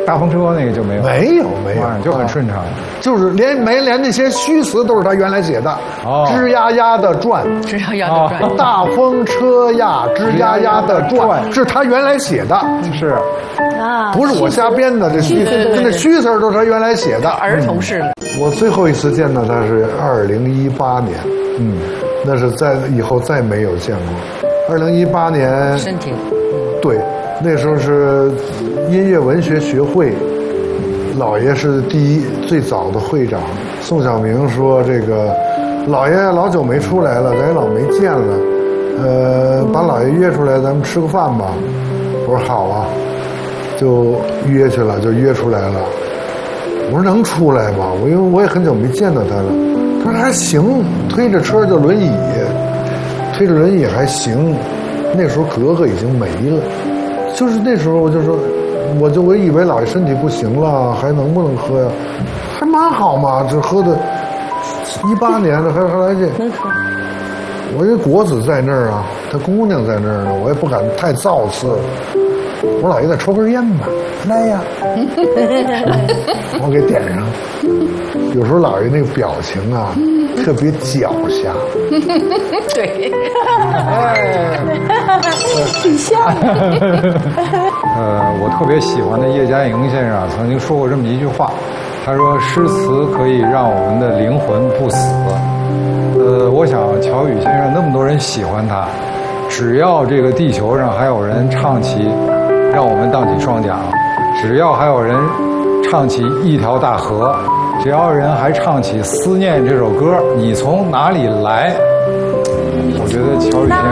大风车那个就没有， 没有， 就很顺畅， 就是连那些虚词都是他原来写的。吱呀呀的转， 吱呀呀的转， 大风车呀，吱呀呀的转，是他原来写的， 是啊， 不是我瞎编的。这虚词都是他原来写的， 儿童式的。 我最后一次见到他是2018年，那是以后再没有见过。2018年， 身体， 对，那时候是音乐文学学会，老爷是最早的会长。宋晓明说：“这个老爷老久没出来了，咱也老没见了，把老爷约出来，咱们吃个饭吧。”我说好啊，就约去了，就约出来了。我说能出来吗？因为我也很久没见到他了。他说还行，推着车就轮椅，推着轮椅还行。那时候格格已经没了，就是那时候我就说，我以为老爷身体不行了，还能不能喝呀？还蛮好嘛，这喝的18年的还来劲。我因为国子在那儿啊，他姑娘在那儿呢，我也不敢太造次。我说老爷再抽根烟吧，来呀，我给点上。有时候老爷那个表情啊，特别狡黠。 对， 挺像。 我特别喜欢的叶嘉莹先生曾经说过这么一句话，他说：“诗词可以让我们的灵魂不死。”我想乔羽先生那么多人喜欢他，只要这个地球上还有人唱起“让我们荡起双桨”，只要还有人唱起“一条大河”，只要人还唱起《思念》这首歌，你从哪里来？我觉得乔羽先